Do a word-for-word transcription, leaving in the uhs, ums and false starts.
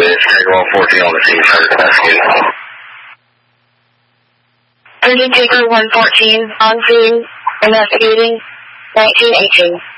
Tiger one fourteen on the scene, trying to investigate. Urgent Tiger one fourteen on scene, investigating, nineteen eighteen.